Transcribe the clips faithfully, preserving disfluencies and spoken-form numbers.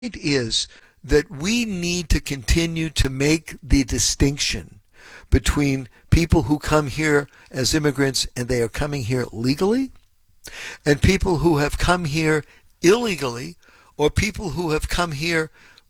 is that we need to continue to make the distinction between people who come here as immigrants and they are coming here legally, and people who have come here illegally, or people who have come here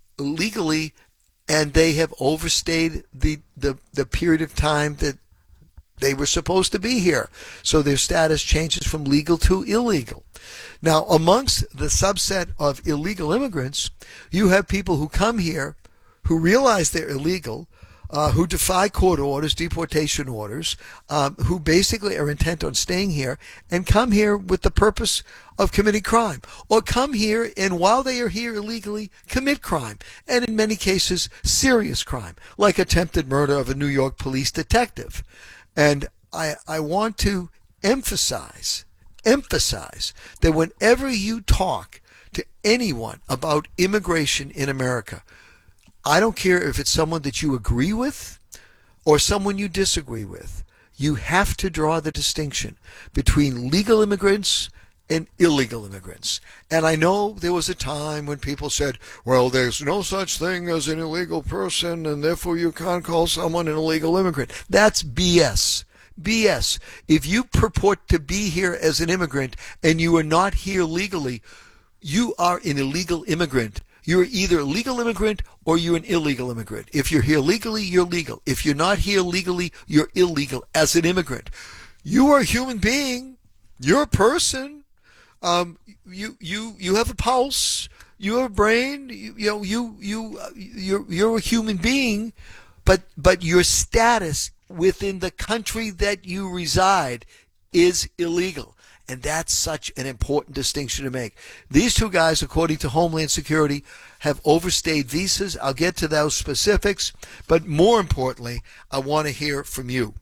legally and they have overstayed the, the, the period of time that they were supposed to be here. So their status changes from legal to illegal. Now, amongst the subset of illegal immigrants, you have people who come here who realize they're illegal, uh, who defy court orders, deportation orders, um, who basically are intent on staying here and come here with the purpose of committing crime, or come here and while they are here illegally commit crime, and in many cases serious crime, like attempted murder of a New York police detective. And I, I want to emphasize, emphasize that whenever you talk to anyone about immigration in America, I don't care if it's someone that you agree with or someone you disagree with, you have to draw the distinction between legal immigrants and illegal immigrants. And I know there was a time when people said, well, there's no such thing as an illegal person, and therefore you can't call someone an illegal immigrant. That's B S. B S. If you purport to be here as an immigrant and you are not here legally, you are an illegal immigrant. You're either a legal immigrant or you're an illegal immigrant. If you're here legally, you're legal. If you're not here legally, you're illegal as an immigrant. You are a human being. You're a person. Um, you, you, you have a pulse, you have a brain, you, you know, you, you, uh, you're, you're a human being, but, but your status within the country that you reside is illegal. And that's such an important distinction to make. These two guys, according to Homeland Security, have overstayed visas. I'll get to those specifics, but more importantly, I want to hear from you.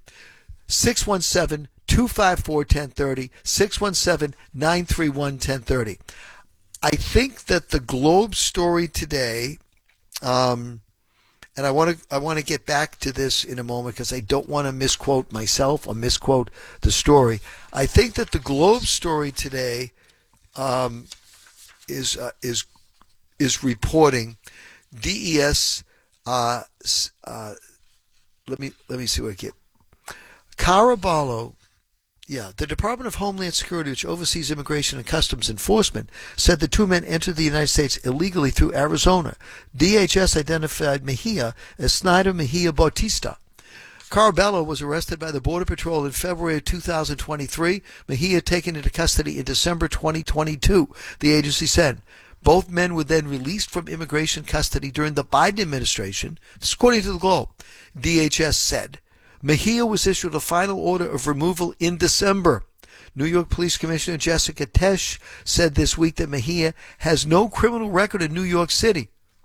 six one seven, two five four, one zero three zero, six one seven, nine three one, one zero three zero. I think that the Globe story today, um, and I want to I want to get back to this in a moment because I don't want to misquote myself or misquote the story. I think that the Globe story today um, is uh, is is reporting D E S. Uh, uh, let me let me see what I get. Caraballo. Yeah, the Department of Homeland Security, which oversees immigration and customs enforcement, said the two men entered the United States illegally through Arizona. D H S identified Mejia as Snyder Mejia Bautista. Caraballo was arrested by the Border Patrol in February of two thousand twenty-three. Mejia taken into custody in December twenty twenty-two, the agency said. Both men were then released from immigration custody during the Biden administration, according to the Globe. D H S said. Mejia was issued a final order of removal in December. New York Police Commissioner Jessica Tesh said this week that Mejia has no criminal record in New York City.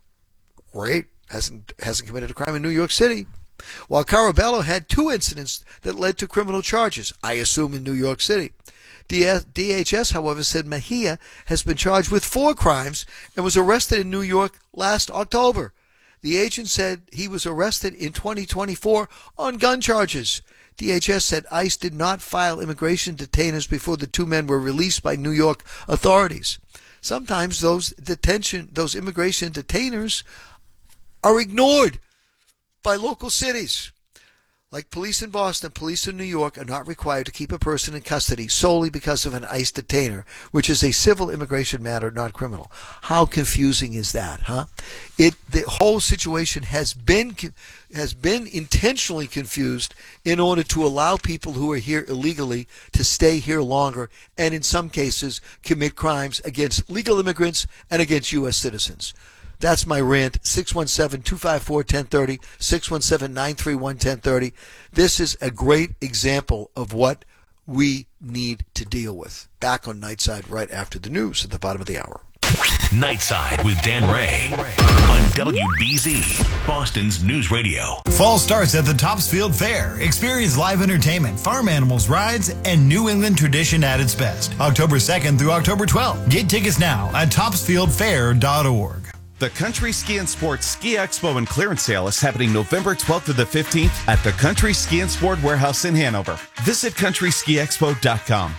Great. Hasn't, hasn't committed a crime in New York City. While Caraballo had two incidents that led to criminal charges, I assume in New York City. D H S, however, said Mejia has been charged with four crimes and was arrested in New York last October. The agent said he was arrested in twenty twenty-four on gun charges. D H S said ICE did not file immigration detainers before the two men were released by New York authorities. Sometimes those detention, those immigration detainers are ignored by local cities. Like police in Boston, police in New York are not required to keep a person in custody solely because of an ICE detainer, which is a civil immigration matter, not criminal. How confusing is that, huh? It the whole situation has been has been intentionally confused in order to allow people who are here illegally to stay here longer and in some cases commit crimes against legal immigrants and against U S citizens. That's my rant. six one seven, two five four, one zero three zero, six one seven, nine three one, one zero three zero. This is a great example of what we need to deal with. Back on Nightside right after the news at the bottom of the hour. Nightside with Dan Ray on W B Z, Boston's News Radio. Fall starts at the Topsfield Fair. Experience live entertainment, farm animals, rides, and New England tradition at its best. October second through October twelfth. Get tickets now at topsfield fair dot org. The Country Ski and Sports Ski Expo and Clearance Sale is happening November twelfth to the fifteenth at the Country Ski and Sport Warehouse in Hanover. Visit country ski expo dot com.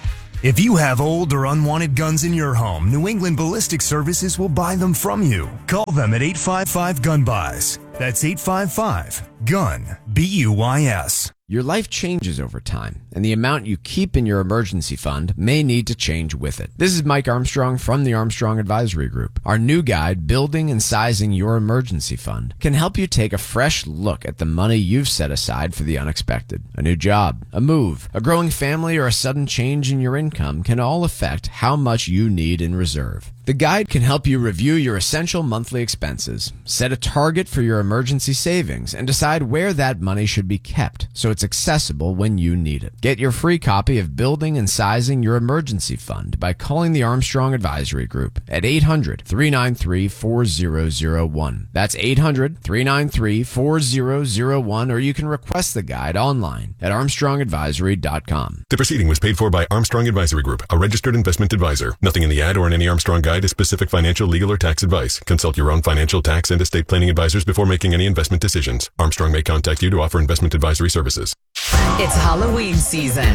If you have old or unwanted guns in your home, New England Ballistic Services will buy them from you. Call them at eight five five gun buys. That's eight five five gun B U Y S. Your life changes over time, and the amount you keep in your emergency fund may need to change with it. This is Mike Armstrong from the Armstrong Advisory Group. Our new guide, Building and Sizing Your Emergency Fund, can help you take a fresh look at the money you've set aside for the unexpected. A new job, a move, a growing family, or a sudden change in your income can all affect how much you need in reserve. The guide can help you review your essential monthly expenses, set a target for your emergency savings, and decide where that money should be kept so it's accessible when you need it. Get your free copy of Building and Sizing Your Emergency Fund by calling the Armstrong Advisory Group at eight hundred, three nine three, four zero zero one. That's eight hundred, three nine three, four zero zero one, or you can request the guide online at armstrong advisory dot com. The proceeding was paid for by Armstrong Advisory Group, a registered investment advisor. Nothing in the ad or in any Armstrong guide is specific financial, legal, or tax advice. Consult your own financial, tax, and estate planning advisors before making any investment decisions. Armstrong may contact you to offer investment advisory services. It's Halloween season.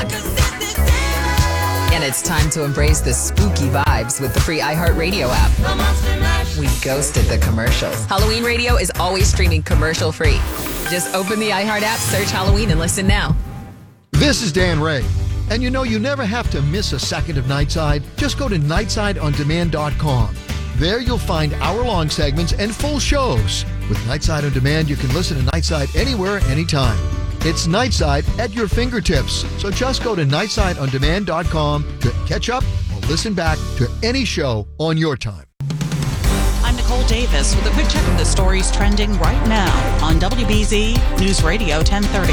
And it's time to embrace the spooky vibes with the free iHeartRadio app. We ghosted the commercials. Halloween Radio is always streaming commercial free. Just open the iHeart app, search Halloween, and listen now. This is Dan Ray. And you know, you never have to miss a second of Nightside. Just go to nightside on demand dot com. There you'll find hour-long segments and full shows. With Nightside On Demand, you can listen to Nightside anywhere, anytime. It's Nightside at your fingertips. So just go to nightside on demand dot com to catch up or listen back to any show on your time. I'm Nicole Davis with a quick check of the stories trending right now on W B Z News Radio ten thirty.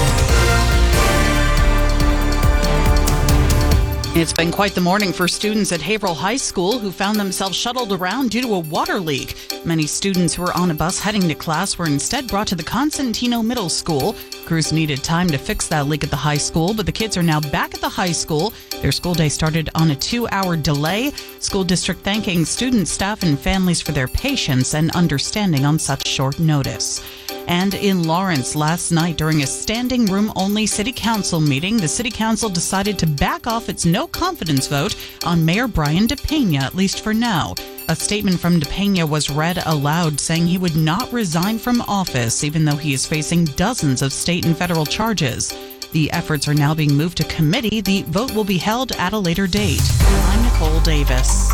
It's been quite the morning for students at Haverhill High School who found themselves shuttled around due to a water leak. Many students who were on a bus heading to class were instead brought to the Constantino Middle School. Crews needed time to fix that leak at the high school, but the kids are now back at the high school. Their school day started on a two-hour delay. School district thanking students, staff, and families for their patience and understanding on such short notice. And in Lawrence last night, during a standing room only city council meeting, the city council decided to back off its no confidence vote on Mayor Brian DePena, at least for now. A statement from DePena was read aloud saying he would not resign from office, even though he is facing dozens of state and federal charges. The efforts are now being moved to committee. The vote will be held at a later date. I'm Nicole Davis.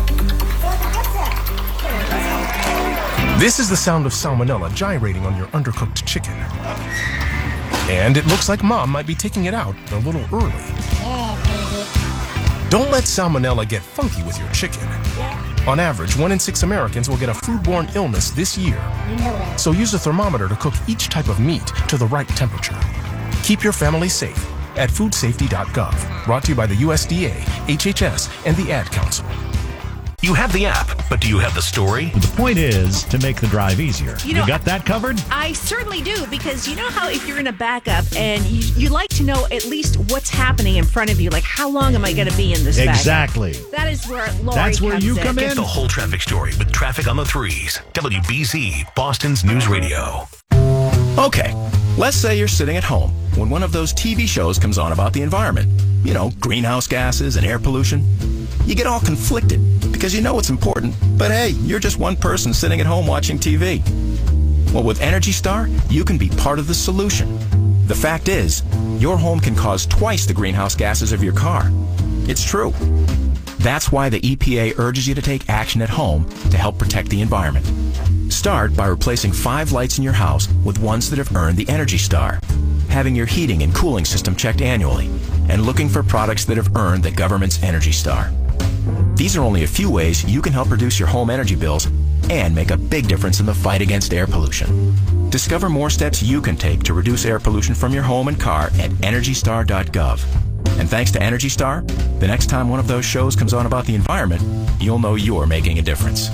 This is the sound of salmonella gyrating on your undercooked chicken. And it looks like Mom might be taking it out a little early. Don't let salmonella get funky with your chicken. On average, one in six Americans will get a foodborne illness this year. So use a thermometer to cook each type of meat to the right temperature. Keep your family safe at food safety dot gov. Brought to you by the U S D A, H H S, and the Ad Council. You have the app, but do you have the story? The point is to make the drive easier. You, know, you got that covered? I certainly do, because you know how if you're in a backup and you, you like to know at least what's happening in front of you, like how long am I going to be in this exactly. backup? That is where Lori That's where comes you come in. Get the whole traffic story with Traffic on the Threes. W B Z, Boston's News Radio. Okay, let's say you're sitting at home when one of those T V shows comes on about the environment. You know, greenhouse gases and air pollution. You get all conflicted because you know it's important, but hey, you're just one person sitting at home watching T V. Well, with Energy Star, you can be part of the solution. The fact is, your home can cause twice the greenhouse gases of your car. It's true. That's why the E P A urges you to take action at home to help protect the environment. Start by replacing five lights in your house with ones that have earned the Energy Star, having your heating and cooling system checked annually, and looking for products that have earned the government's Energy Star. These are only a few ways you can help reduce your home energy bills and make a big difference in the fight against air pollution. Discover more steps you can take to reduce air pollution from your home and car at energy star dot gov. And thanks to Energy Star, the next time one of those shows comes on about the environment, you'll know you're making a difference.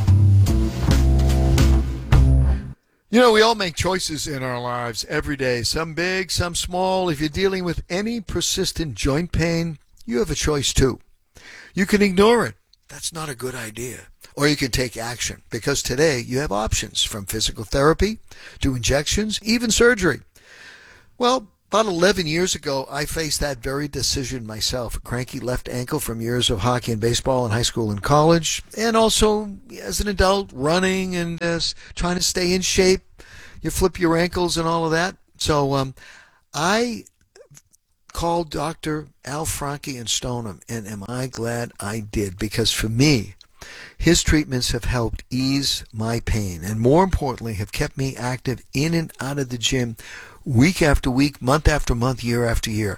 You know, we all make choices in our lives every day, some big, some small. If you're dealing with any persistent joint pain, you have a choice too. You can ignore it. That's not a good idea. Or you can take action, because today you have options from physical therapy to injections, even surgery. Well, About eleven years ago, I faced that very decision myself. A cranky left ankle from years of hockey and baseball in high school and college, and also as an adult running and uh, trying to stay in shape. You flip your ankles and all of that. So um, I called Doctor Al Franke in Stoneham, and am I glad I did? Because for me, his treatments have helped ease my pain, and more importantly, have kept me active in and out of the gym week after week, month after month, year after year.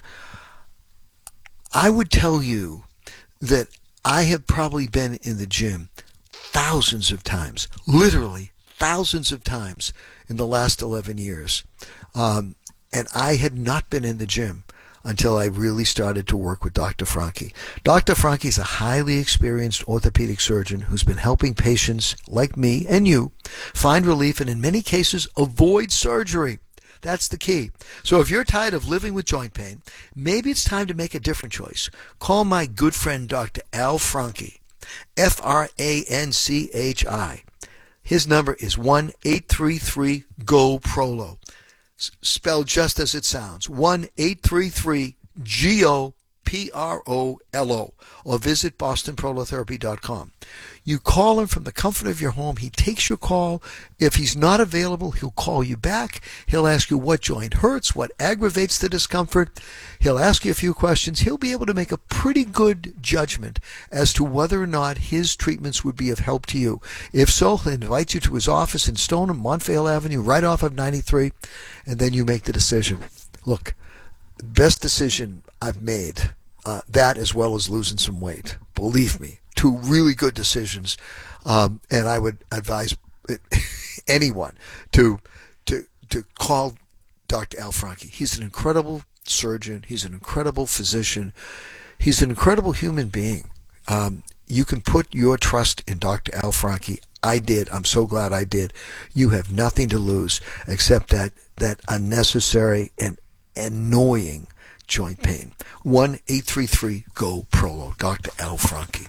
I would tell you that I have probably been in the gym thousands of times, literally thousands of times in the last eleven years. Um, and I had not been in the gym until I really started to work with Doctor Franke. Doctor Franke is a highly experienced orthopedic surgeon who's been helping patients like me and you find relief and in many cases avoid surgery. That's the key. So if you're tired of living with joint pain, maybe it's time to make a different choice. Call my good friend Doctor Al Franke, F R A N C H I. His number is one eight three three G O P R O L O. Spelled just as it sounds, one eight three three G O P R O L O, or visit boston prolotherapy dot com. You call him from the comfort of your home. He takes your call. If he's not available, he'll call you back. He'll ask you what joint hurts, what aggravates the discomfort. He'll ask you a few questions. He'll be able to make a pretty good judgment as to whether or not his treatments would be of help to you. If so, he'll invite you to his office in Stoneham, Montvale Avenue, right off of ninety-three, and then you make the decision. Look, best decision I've made, uh, that as well as losing some weight. Believe me. Two really good decisions, um, and I would advise anyone to to to call Doctor Al Franke. He's an incredible surgeon. He's an incredible physician. He's an incredible human being. Um, you can put your trust in Doctor Al Franke. I did. I'm so glad I did. You have nothing to lose except that that unnecessary and annoying joint pain. one eight three three G O P R O L O. Doctor Al Franke.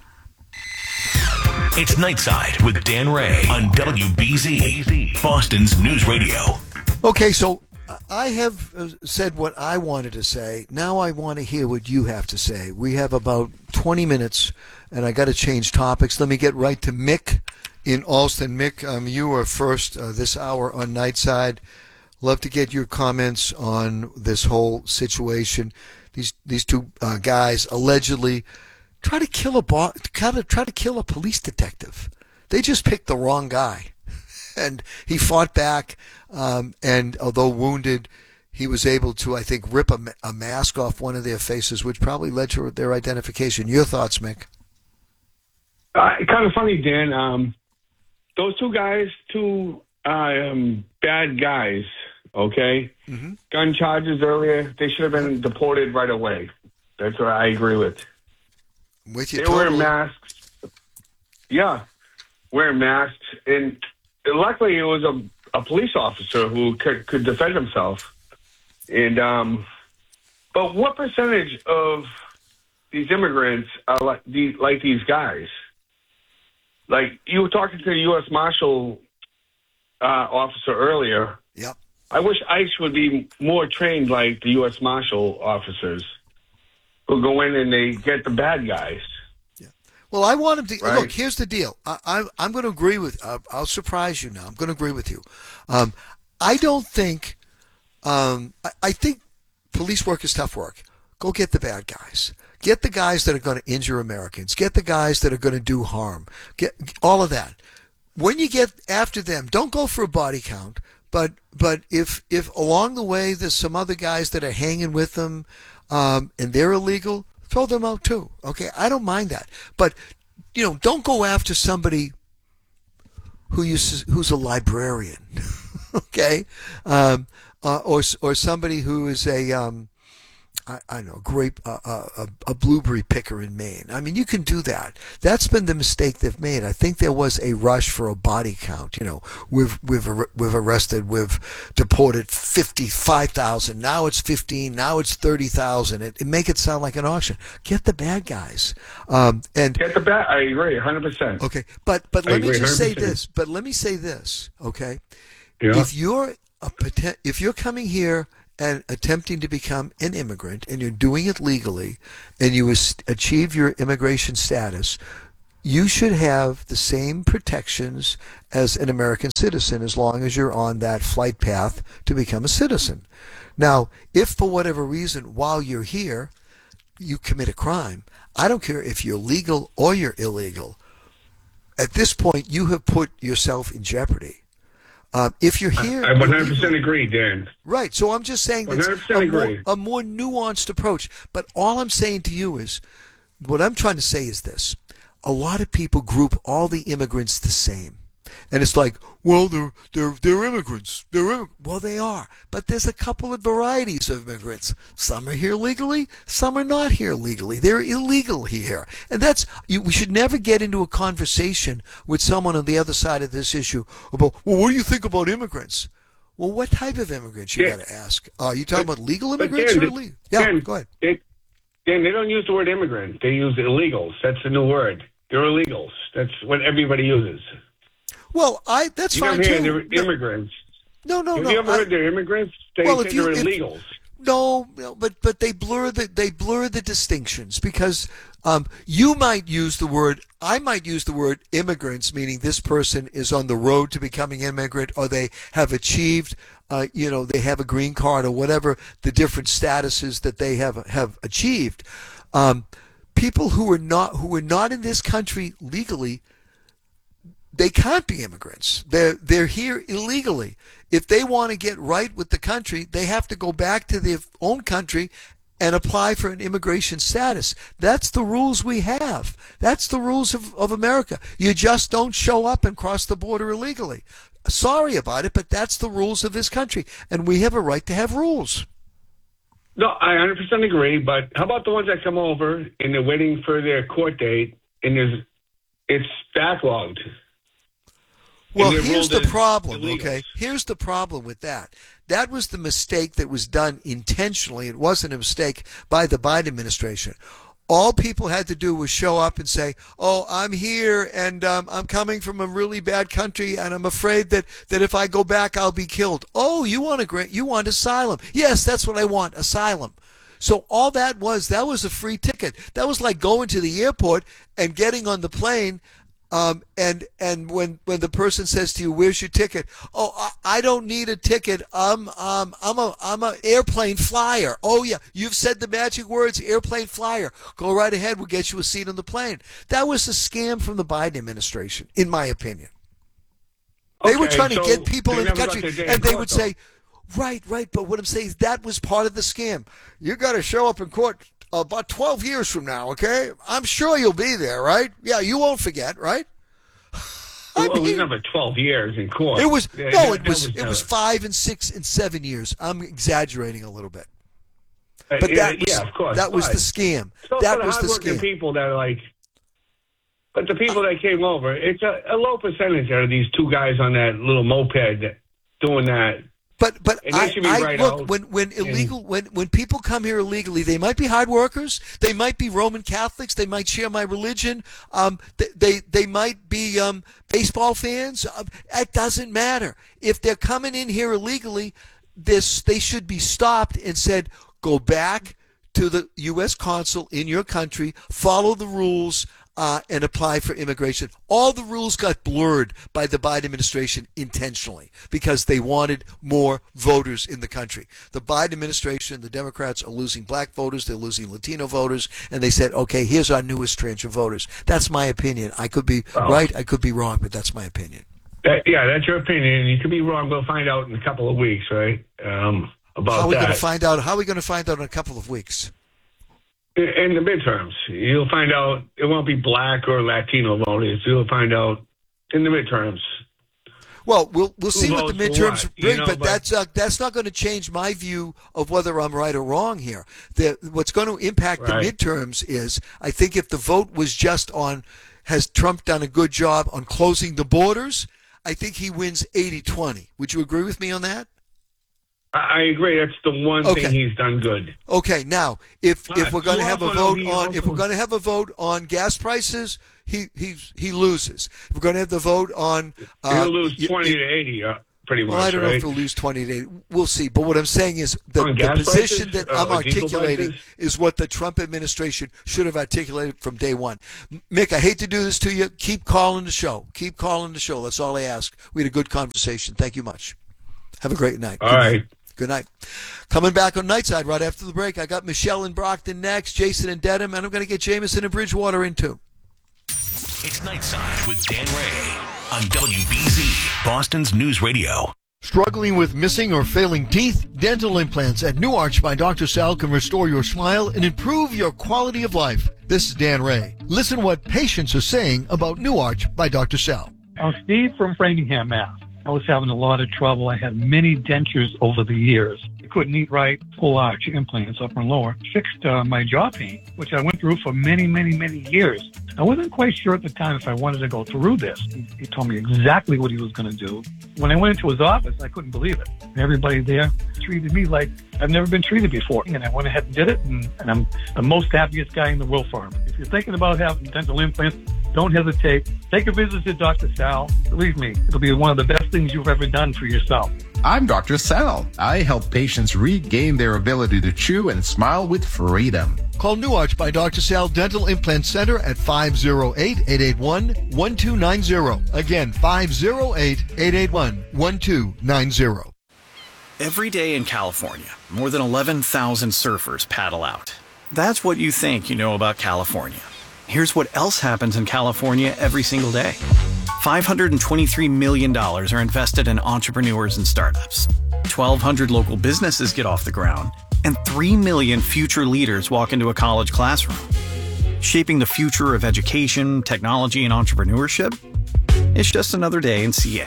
It's Nightside with Dan Ray on W B Z, Boston's News Radio. Okay, so I have said what I wanted to say. Now I want to hear what you have to say. We have about twenty minutes, and I got to change topics. Let me get right to Mick in Alston. Mick, um, you are first uh, this hour on Nightside. Love to get your comments on this whole situation. These these two uh, guys allegedly try to kill a bo- try to try to kill a police detective. They just picked the wrong guy, and he fought back. Um, and although wounded, he was able to, I think, rip a, a mask off one of their faces, which probably led to their identification. Your thoughts, Mick? Uh, kind of funny, Dan. Um, those two guys, two um, bad guys. Okay, mm-hmm. Gun charges earlier. They should have been deported right away. That's what I agree with. With you, they totally. wear masks. Yeah, wearing masks, and luckily it was a, a police officer who could, could defend himself. And um, but what percentage of these immigrants are like these, like these guys? Like you were talking to the U S Marshal uh, officer earlier. Yep. I wish ICE would be more trained like the U S Marshal officers who go in and they get the bad guys. Yeah. Well, I want him to right? look. Here's the deal. I, I, I'm going to agree with. Uh, I'll surprise you now. I'm going to agree with you. Um, I don't think. Um, I, I think police work is tough work. Go get the bad guys. Get the guys that are going to injure Americans. Get the guys that are going to do harm. Get all of that. When you get after them, don't go for a body count. But but if if along the way there's some other guys that are hanging with them, um, and they're illegal, throw them out too. Okay, I don't mind that. But you know, don't go after somebody who you who's a librarian, okay, um, uh, or or somebody who is a um, I, I don't know, grape, uh, uh, a, a blueberry picker in Maine. I mean, you can do that. That's been the mistake they've made. I think there was a rush for a body count. You know, we've we've we've arrested, we've deported fifty-five thousand. Now it's fifteen. Now it's thirty thousand. It, it make it sound like an auction. Get the bad guys. Um, and get the bad. I agree, one hundred percent. Okay, but but let I me agree, just say one hundred percent. this. But let me say this. Okay, yeah. if you're a if you're coming here and attempting to become an immigrant, and you're doing it legally, and you achieve your immigration status, you should have the same protections as an American citizen as long as you're on that flight path to become a citizen. Now, if for whatever reason while you're here you commit a crime, I don't care if you're legal or you're illegal. At this point, you have put yourself in jeopardy. Um, if you're here, I one hundred percent agree, Dan. Right. So I'm just saying that's a more, a more nuanced approach. But all I'm saying to you is, what I'm trying to say is this. A lot of people group all the immigrants the same. And it's like, well, they're they're they're immigrants. They're immig-. Well, they are, but there's a couple of varieties of immigrants. Some are here legally, some are not here legally. They're illegal here, and that's you, we should never get into a conversation with someone on the other side of this issue about, well, what do you think about immigrants? Well, what type of immigrants you Yeah. got to ask? Are uh, you talking But- about legal but immigrants Dan, or illegal? Yeah, Dan, go ahead. They, Dan, they don't use the word immigrant. They use illegals. That's the new word. They're illegals. That's what everybody uses. Well, I that's you fine never hear too. they're immigrants. No, no, Have no. you ever I- heard they're immigrants? They Well, say if you- they're if- illegals. No, no, but but they blur the they blur the distinctions because um, you might use the word I might use the word immigrants, meaning this person is on the road to becoming immigrant, or they have achieved, uh, you know, they have a green card or whatever the different statuses that they have have achieved. Um, people who are not who are not in this country legally, they can't be immigrants. They're they're here illegally. If they want to get right with the country, they have to go back to their own country and apply for an immigration status. That's the rules we have. That's the rules of, of America. You just don't show up and cross the border illegally. Sorry about it, but that's the rules of this country, and we have a right to have rules. No, I one hundred percent agree, but how about the ones that come over and they're waiting for their court date and there's it's backlogged? Well, And they're here's ruled the as problem, illegals. okay? Here's the problem with that. That was the mistake that was done intentionally. It wasn't a mistake by the Biden administration. All people had to do was show up and say, oh, I'm here and um, I'm coming from a really bad country and I'm afraid that, that if I go back, I'll be killed. Oh, you want a grant? You want asylum. Yes, that's what I want, asylum. So all that was, that was a free ticket. That was like going to the airport and getting on the plane. Um, and and when, when the person says to you, "Where's your ticket?" Oh, I, I don't need a ticket. I'm um I'm a I'm a airplane flyer. Oh yeah, you've said the magic words, airplane flyer. Go right ahead. We'll get you a seat on the plane. That was a scam from the Biden administration, in my opinion. They were Okay, trying to so get people they in the never got country, their day in and they court, would though. say, "Right, right." But what I'm saying is that was part of the scam. You got to show up in court about twelve years from now, okay? I'm sure you'll be there, right? Yeah, you won't forget, right? Well, it was never twelve years in court. It was Yeah, no, that- it that was it never- was five and six and seven years. I'm exaggerating a little bit, Uh, but yeah, that was yeah, of course. that was but- the scam. So That for the was the hardworking scam. people that are like, but the people that came over, it's a, a low percentage out of these two guys on that little moped that, doing that. But but And they I, should be I right look out. when when illegal when when people come here illegally, they might be hard workers, they might be Roman Catholics, they might share my religion, um, they they, they might be um, baseball fans. Uh, it doesn't matter if they're coming in here illegally. This they should be stopped and said, go back to the U S consul in your country, follow the rules. Uh, and apply for immigration. All the rules got blurred by the Biden administration intentionally because they wanted more voters in the country. The Biden administration, the Democrats are losing black voters, they're losing Latino voters, and they said, okay, here's our newest tranche of voters. That's my opinion. I could be Well- right, I could be wrong, but that's my opinion. That, yeah, that's your opinion. You could be wrong. We'll find out in a couple of weeks, right? Um, about How are we that. going to find out? How are we going to find out in a couple of weeks? In in the midterms, you'll find out it won't be black or Latino voters. You'll find out in the midterms. Well, we'll we'll see Who what the votes for midterms what, you bring, know, but, but- that's uh, that's not going to change my view of whether I'm right or wrong here. The, what's going to impact Right. the midterms is, I think, if the vote was just on, has Trump done a good job on closing the borders? I think he wins eighty twenty. Would you agree with me on that? I, I agree. That's the one Okay. thing he's done good. Okay, now if But if we're going to you have a also know vote he on if also- we're going to have a vote on gas prices, he he he loses. If we're going to have the vote on, uh, He'll lose y- twenty to eighty uh, pretty much. Well, I don't right? know if we'll lose twenty to eighty. We'll see. But what I'm saying is the, On the gas position prices, that uh, I'm or diesel articulating prices? is what the Trump administration should have articulated from day one. Mick, I hate to do this to you. Keep calling the show. Keep calling the show. That's all I ask. We had a good conversation. Thank you much. Have a great night. All good right. Night. Good night. Coming back on Nightside right after the break, I got Michelle in Brockton next, Jason in Dedham, and I'm going to get Jameson and Bridgewater in too. It's Nightside with Dan Ray on W B Z, Boston's News Radio. Struggling with missing or failing teeth? Dental implants at New Arch by Doctor Sal can restore your smile and improve your quality of life. This is Dan Ray. Listen what patients are saying about New Arch by Doctor Sal. I'm Steve from Framingham, Mass. I was having a lot of trouble. I had many dentures over the years. I couldn't eat right. Full arch implants, upper and lower, fixed uh, my jaw pain, which I went through for many, many, many years. I wasn't quite sure at the time if I wanted to go through this. He, he told me exactly what he was going to do. When I went into his office, I couldn't believe it. Everybody there treated me like I've never been treated before. And I went ahead and did it, and, and I'm the most happiest guy in the world for him. If you're thinking about having dental implants, don't hesitate. Take a visit to Doctor Sal. Believe me, it'll be one of the best things you've ever done for yourself. I'm Doctor Sal. I help patients regain their ability to chew and smile with freedom. Call New Arch by Doctor Sal Dental Implant Center at five oh eight, eight eight one, one two nine zero. Again, five oh eight, eight eight one, one two nine zero. Every day in California, more than eleven thousand surfers paddle out. That's what you think you know about California. Here's what else happens in California every single day. five hundred twenty-three million dollars are invested in entrepreneurs and startups. twelve hundred local businesses get off the ground, and three million future leaders walk into a college classroom. Shaping the future of education, technology, and entrepreneurship? It's just another day in C A.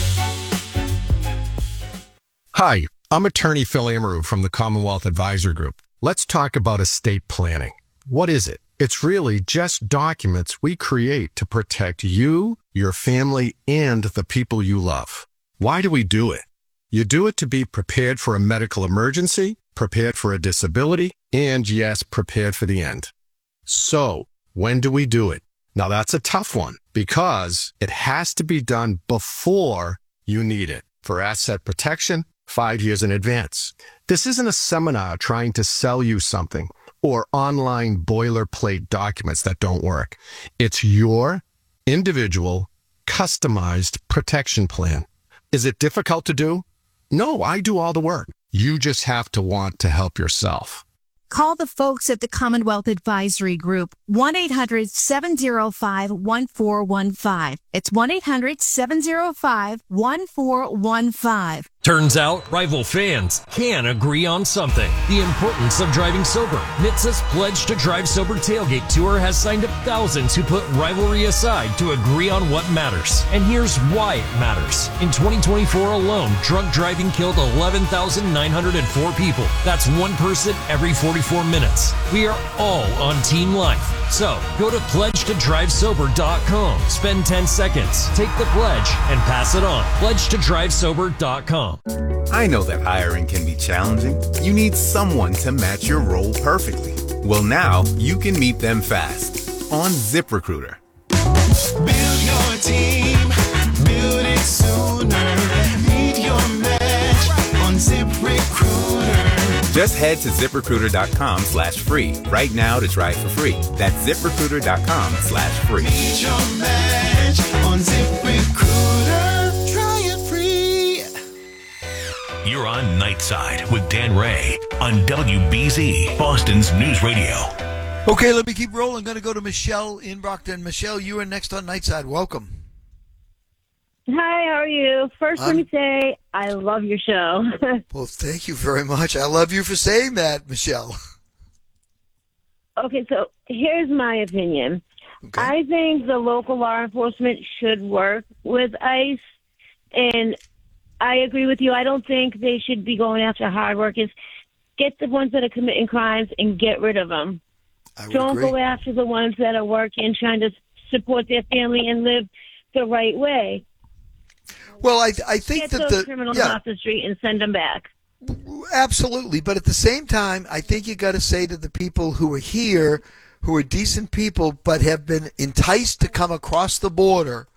Hi, I'm attorney Phil Amaru from the Commonwealth Advisory Group. Let's talk about estate planning. What is it? It's really just documents we create to protect you, your family, and the people you love. Why do we do it? You do it to be prepared for a medical emergency, prepared for a disability, and yes, prepared for the end. So, when do we do it? Now that's a tough one because it has to be done before you need it. For asset protection, five years in advance. This isn't a seminar trying to sell you something or online boilerplate documents that don't work. It's your individual, customized protection plan. Is it difficult to do? No, I do all the work. You just have to want to help yourself. Call the folks at the Commonwealth Advisory Group, one eight hundred, seven oh five, one four one five. It's one eight hundred, seven oh five, one four one five. Turns out, rival fans can agree on something. The importance of driving sober. N H T S A's Pledge to Drive Sober Tailgate Tour has signed up thousands who put rivalry aside to agree on what matters. And here's why it matters. In twenty twenty-four alone, drunk driving killed eleven thousand nine hundred four people. That's one person every forty-four minutes. We are all on Team Life. So, go to pledge to drive sober dot com. Spend ten seconds, take the pledge, and pass it on. pledge to drive sober dot com. I know that hiring can be challenging. You need someone to match your role perfectly. Well, now you can meet them fast on ZipRecruiter. Build your team, build it sooner. Meet your match on ZipRecruiter. Just head to ZipRecruiter.com slash free right now to try it for free. That's ZipRecruiter.com slash free. Meet your match on ZipRecruiter. Try it free. You're on Nightside with Dan Ray on W B Z, Boston's News Radio. Okay, let me keep rolling. I'm going to go to Michelle in Brockton. Michelle, you are next on Nightside. Welcome. Hi, how are you? First, Um, let me say I love your show. Well, thank you very much. I love you for saying that, Michelle. Okay, so here's my opinion. Okay. I think the local law enforcement should work with ICE, and I agree with you. I don't think they should be going after hard workers. Get the ones that are committing crimes and get rid of them. I would Don't agree. go after the ones that are working, trying to support their family and live the right way. Well, I I think Get that those the criminals yeah, off the street and send them back. absolutely. But at the same time, I think you got to say to the people who are here, who are decent people, but have been enticed to come across the border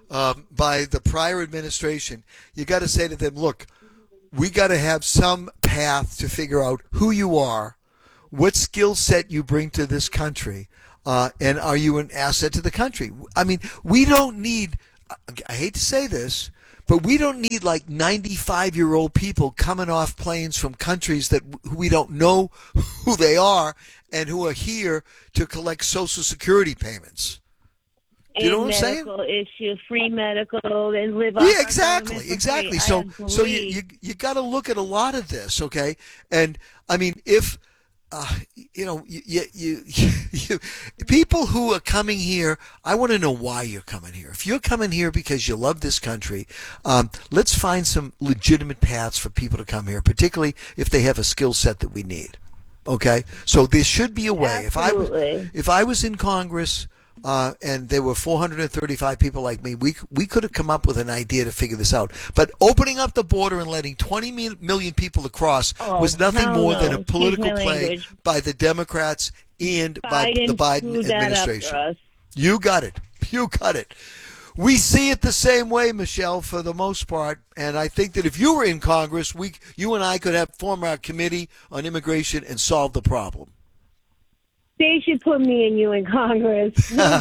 um, by the prior administration, you got to say to them, look, we got to have some path to figure out who you are, what skill set you bring to this country, uh, and are you an asset to the country? I mean, we don't need, I hate to say this, but we don't need like ninety-five-year-old people coming off planes from countries that we don't know who they are and who are here to collect Social Security payments. Do you know what I'm saying? Medical issue, free medical, and live off Yeah, our exactly, government for exactly. free. So, I so you agree. you, you got to look at a lot of this, okay? And I mean, if uh, you know, you, you, you, you, people who are coming here, I want to know why you're coming here. If you're coming here because you love this country, um, let's find some legitimate paths for people to come here, particularly if they have a skill set that we need. Okay, so there should be a way. If I was, Absolutely. if I was in Congress. Uh, and there were four hundred thirty-five people like me. We we could have come up with an idea to figure this out. But opening up the border and letting twenty million people across Oh, was nothing hell more no. than a Excuse political my play language. by the Democrats and by Biden the Biden screwed that up administration. for us. You got it. You got it. We see it the same way, Michelle, for the most part. And I think that if you were in Congress, we, you and I could have form our committee on immigration and solve the problem. They should put me and you in Congress.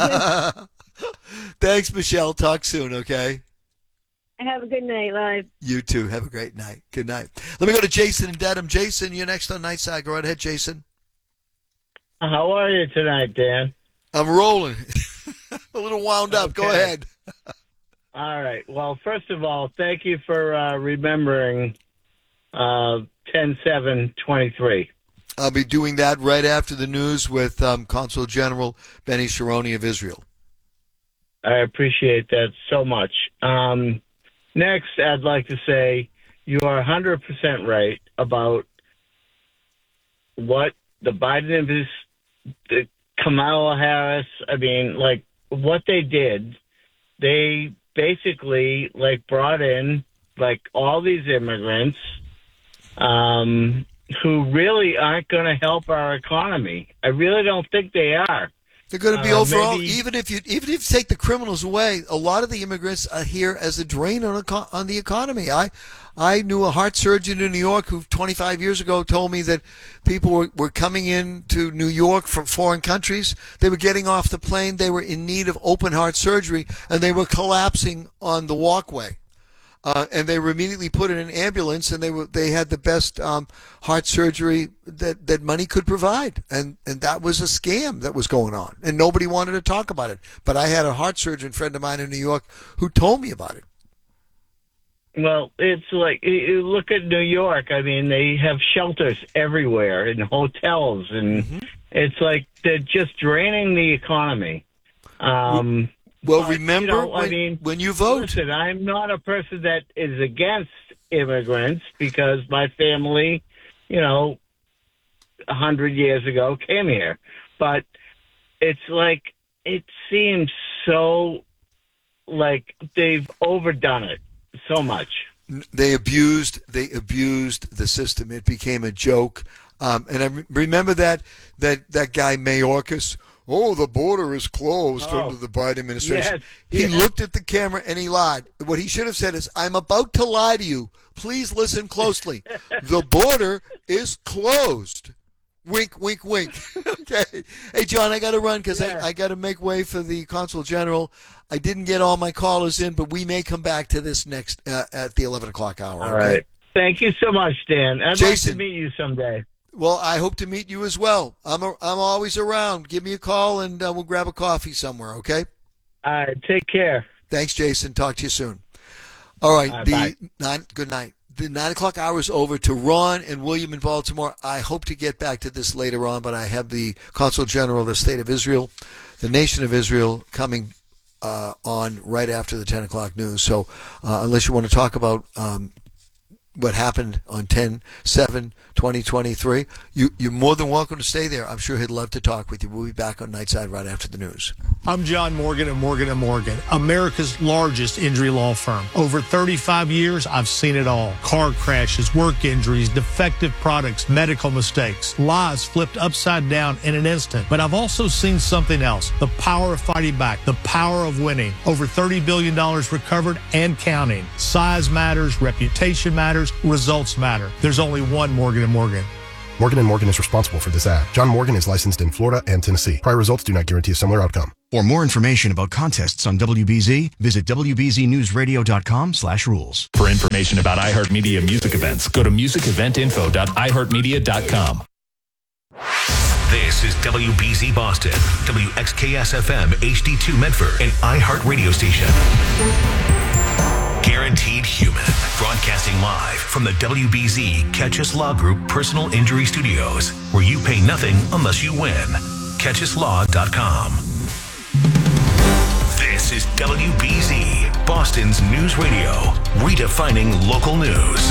Thanks, Michelle. Talk soon, okay? Have a good night, live. You too. Have a great night. Good night. Let me go to Jason in Dedham. Jason, you're next on Nightside. Go right ahead, Jason. How are you tonight, Dan? I'm rolling. A little wound up. Go Okay. ahead. All right. Well, first of all, thank you for uh, remembering uh, ten seven twenty-three. I'll be doing that right after the news with um, Consul General Benny Sharoni of Israel. I appreciate that so much. Um, next, I'd like to say you are one hundred percent right about what the Biden and this, the Kamala Harris, I mean, like, what they did, they basically, like, brought in, like, all these immigrants um, who really aren't going to help our economy. I really don't think they are. They're going to be Uh, overall, maybe- even if you even if you take the criminals away, a lot of the immigrants are here as a drain on eco- on the economy. I I knew a heart surgeon in New York who twenty-five years ago told me that people were, were coming in to New York from foreign countries. They were getting off the plane. They were in need of open heart surgery, and they were collapsing on the walkway. Uh, and they were immediately put in an ambulance, and they were they had the best um, heart surgery that, that money could provide, and and that was a scam that was going on, and nobody wanted to talk about it. But I had a heart surgeon friend of mine in New York who told me about it. Well, it's like you- you look at New York. I mean, they have shelters everywhere and hotels, and Mm-hmm. it's like they're just draining the economy. Um, well, but, remember you know, I when- mean, when you vote. Listen, I'm not a person that is against immigrants because my family, you know, a hundred years ago came here, but it's like it seems so like they've overdone it so much. They abused they abused the system. It became a joke. Um, and I re- remember that that that guy Mayorkas. Oh, the border is closed Oh. under the Biden administration. Yes, He yes. looked at the camera and he lied. What he should have said is, "I'm about to lie to you. Please listen closely. The border is closed." Wink, wink, wink. Okay. Hey, John, I got to run because I, I got to make way for the Consul General. I didn't get all my callers in, but we may come back to this next uh, at the eleven o'clock hour. All okay? right. Thank you so much, Dan. I'd Jason. like to meet you someday. Well, I hope to meet you as well. I'm a, I'm always around. Give me a call and uh, we'll grab a coffee somewhere, okay? All right. Take care. Thanks, Jason. Talk to you soon. All right. All right, the bye. nine. Good night. The nine o'clock hour is over. To Ron and William in Baltimore, I hope to get back to this later on, but I have the Consul General of the State of Israel, the Nation of Israel, coming uh, on right after the ten o'clock news. So uh, unless you want to talk about um, what happened on ten seven twenty twenty-three, you, you're more than welcome to stay there. I'm sure he'd love to talk with you. We'll be back on Nightside right after the news. I'm John Morgan of Morgan and Morgan, America's largest injury law firm. Over thirty-five years, I've seen it all. Car crashes, work injuries, defective products, medical mistakes, lives flipped upside down in an instant. But I've also seen something else, the power of fighting back, the power of winning. Over thirty billion dollars recovered and counting. Size matters, reputation matters, results matter. There's only one Morgan and Morgan. Morgan and Morgan is responsible for this ad. John Morgan is licensed in Florida and Tennessee. Prior results do not guarantee a similar outcome. For more information about contests on W B Z, visit W B Z news radio dot com slash rules. For information about iHeartMedia music events, go to music event info dot i heart media dot com. This is W B Z Boston, W X K S F M H D two Medford, an iHeart radio station. Guaranteed Human, broadcasting live from the W B Z Catch Us Law Group Personal Injury Studios, where you pay nothing unless you win. catch us law dot com. This is W B Z, Boston's news radio, redefining local news.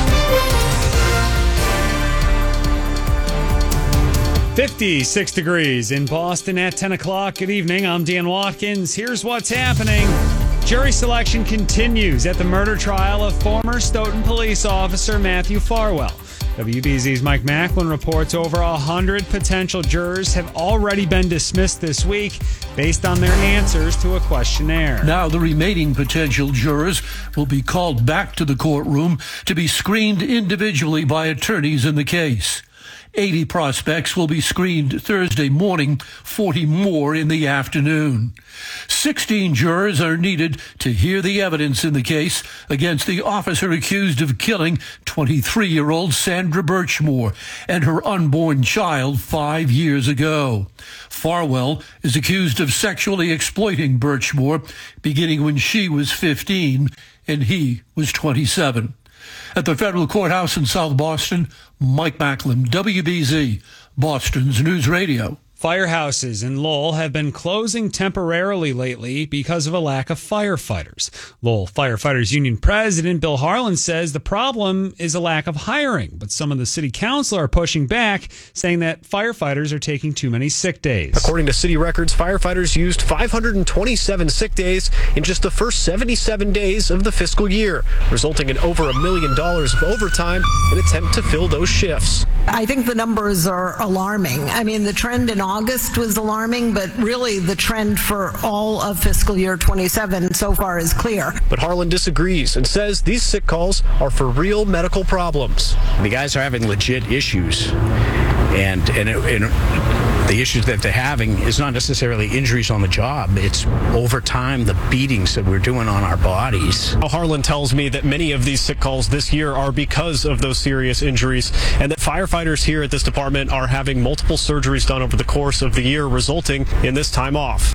fifty-six degrees in Boston at ten o'clock. Good evening. I'm Dan Watkins. Here's what's happening. Jury selection continues at the murder trial of former Stoughton police officer Matthew Farwell. W B Z's Mike Macklin reports over one hundred potential jurors have already been dismissed this week based on their answers to a questionnaire. Now the remaining potential jurors will be called back to the courtroom to be screened individually by attorneys in the case. eighty prospects will be screened Thursday morning, forty more in the afternoon. sixteen jurors are needed to hear the evidence in the case against the officer accused of killing twenty-three-year-old Sandra Birchmore and her unborn child five years ago. Farwell is accused of sexually exploiting Birchmore beginning when she was fifteen and he was twenty-seven. At the federal courthouse in South Boston, Mike Macklin, W B Z, Boston's News Radio. Firehouses in Lowell have been closing temporarily lately because of a lack of firefighters. Lowell Firefighters Union President Bill Harlan says the problem is a lack of hiring, but some of the city council are pushing back, saying that firefighters are taking too many sick days. According to city records, firefighters used five hundred twenty-seven sick days in just the first seventy-seven days of the fiscal year, resulting in over a million dollars of overtime in an attempt to fill those shifts. I think the numbers are alarming. I mean, the trend in August was alarming, but really the trend for all of fiscal year twenty-seven so far is clear. But Harlan disagrees and says these sick calls are for real medical problems. The guys are having legit issues, and and, it, and the issues that they're having is not necessarily injuries on the job. It's over time, the beatings that we're doing on our bodies. Harlan tells me that many of these sick calls this year are because of those serious injuries, and that firefighters here at this department are having multiple surgeries done over the course of the year, resulting in this time off.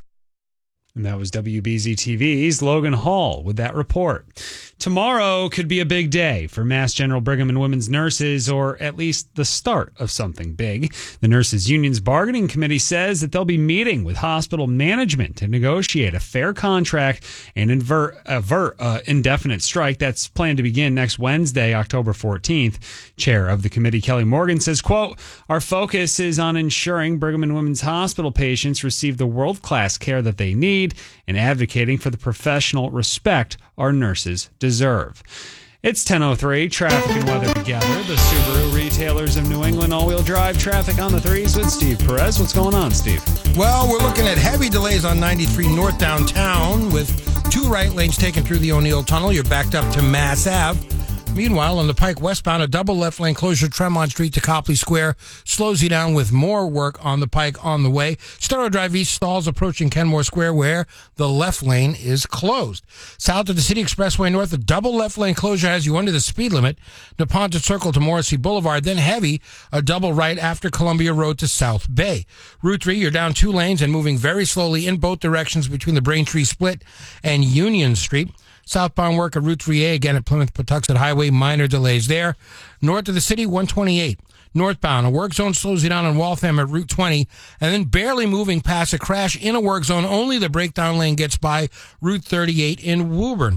And that was W B Z T V's Logan Hall with that report. Tomorrow could be a big day for Mass General Brigham and Women's nurses, or at least the start of something big. The Nurses Union's bargaining committee says that they'll be meeting with hospital management to negotiate a fair contract and invert, avert uh, indefinite strike that's planned to begin next Wednesday, October fourteenth. Chair of the committee, Kelly Morgan, says, quote, "Our focus is on ensuring Brigham and Women's Hospital patients receive the world-class care that they need and advocating for the professional respect our nurses deserve." It's ten oh three, traffic and weather together. The Subaru retailers of New England all-wheel drive traffic on the threes with Steve Perez. What's going on, Steve? Well, we're looking at heavy delays on ninety-three north downtown with two right lanes taken through the O'Neill Tunnel. You're backed up to Mass Ave. Meanwhile, on the Pike westbound, a double left lane closure Tremont Street to Copley Square slows you down with more work on the Pike on the way. Starrow Drive East stalls approaching Kenmore Square where the left lane is closed. South of the City Expressway North, a double left lane closure has you under the speed limit. Nepontet Circle to Morrissey Boulevard, then heavy, a double right after Columbia Road to South Bay. Route three, you're down two lanes and moving very slowly in both directions between the Braintree Split and Union Street. Southbound work at Route three A, again at Plymouth-Patuxent Highway, minor delays there. North of the city, one twenty-eight. Northbound, a work zone slows you down in Waltham at Route twenty, and then barely moving past a crash in a work zone. Only the breakdown lane gets by Route thirty-eight in Woburn.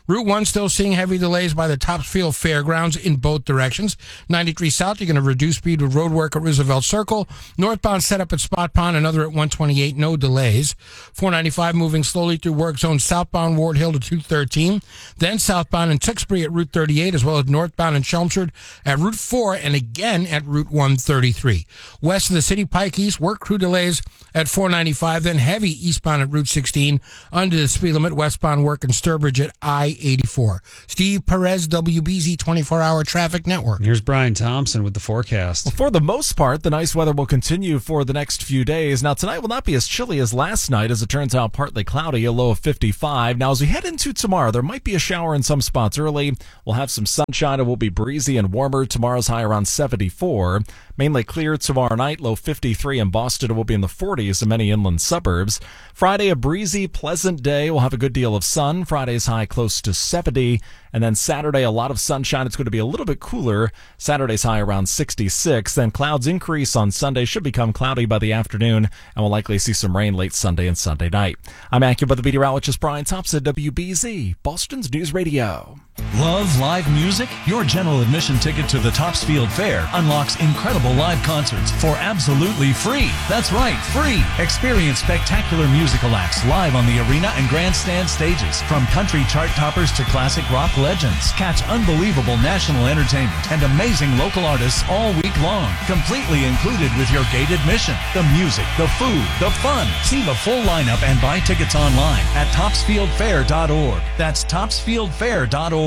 Route one still seeing heavy delays by the Topsfield Fairgrounds in both directions. ninety-three South, you're going to reduce speed with road work at Roosevelt Circle. Northbound set up at Spot Pond, another at one twenty-eight, no delays. four ninety-five moving slowly through work zone southbound Ward Hill to two thirteen. Then southbound in Tewksbury at Route thirty-eight, as well as northbound in Chelmsford at Route four and again at Route one thirty-three. West of the city, Pike East, work crew delays at four ninety-five, then heavy eastbound at Route sixteen, under the speed limit, westbound work in Sturbridge at I eighty-four. Steve Perez, W B Z twenty-four hour Traffic Network. Here's Brian Thompson with the forecast. Well, for the most part, the nice weather will continue for the next few days. Now, tonight will not be as chilly as last night, as it turns out partly cloudy, a low of fifty-five. Now, as we head into tomorrow, there might be a shower in some spots early. We'll have some sunshine. It will be breezy and warmer. Tomorrow's high around seventy-four. Mainly clear tomorrow night, low fifty-three in Boston. It will be in the forties in many inland suburbs. Friday, a breezy, pleasant day. We'll have a good deal of sun. Friday's high close to seventy. And then Saturday, a lot of sunshine. It's going to be a little bit cooler. Saturday's high around sixty-six. Then clouds increase on Sunday. Should become cloudy by the afternoon. And we'll likely see some rain late Sunday and Sunday night. I'm AccuWeather meteorologist Brian Thompson, W B Z, Boston's News Radio. Love live music? Your general admission ticket to the Topsfield Fair unlocks incredible live concerts for absolutely free. That's right, free. Experience spectacular musical acts live on the arena and grandstand stages. From country chart toppers to classic rock legends. Catch unbelievable national entertainment and amazing local artists all week long. Completely included with your gate admission. The music, the food, the fun. See the full lineup and buy tickets online at topsfield fair dot org. That's topsfield fair dot org.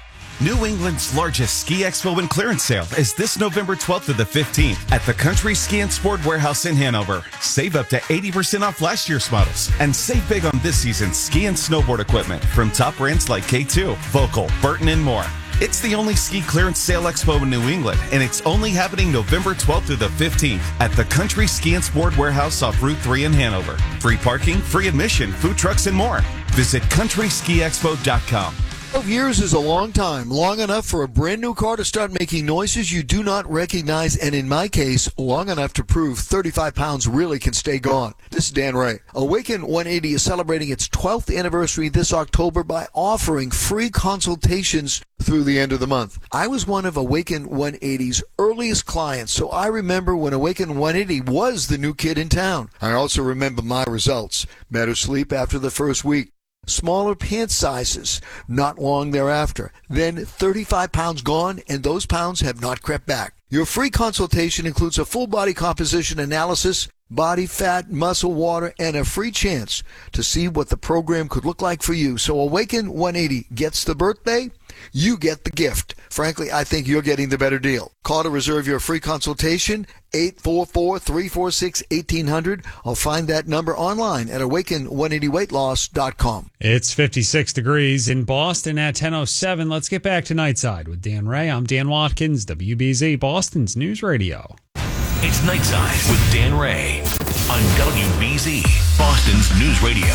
New England's largest ski expo and clearance sale is this November twelfth to the fifteenth at the Country Ski and Sport Warehouse in Hanover. Save up to eighty percent off last year's models and save big on this season's ski and snowboard equipment from top brands like K two, Volkel, Burton, and more. It's the only ski clearance sale expo in New England, and it's only happening November twelfth to the fifteenth at the Country Ski and Sport Warehouse off Route three in Hanover. Free parking, free admission, food trucks, and more. Visit country ski expo dot com. twelve years is a long time, long enough for a brand new car to start making noises you do not recognize, and in my case, long enough to prove thirty-five pounds really can stay gone. This is Dan Ray. Awaken one eighty is celebrating its twelfth anniversary this October by offering free consultations through the end of the month. I was one of Awaken one eighty's earliest clients, so I remember when Awaken one eighty was the new kid in town. I also remember my results. Better sleep after the first week. Smaller pant sizes not long thereafter. Then thirty-five pounds gone, and those pounds have not crept back. Your free consultation includes a full body composition analysis, body fat, muscle, water, and a free chance to see what the program could look like for you. So Awaken one eighty gets the birthday, you get the gift. Frankly, I think you're getting the better deal. Call to reserve your free consultation, eight four four, three four six, one eight hundred. I'll find that number online at awaken one eighty weight loss dot com. It's fifty-six degrees in Boston at ten oh seven. Let's get back to Nightside with Dan Ray. I'm Dan Watkins, W B Z, Boston's News Radio. It's Nightside with Dan Ray on W B Z, Boston's News Radio.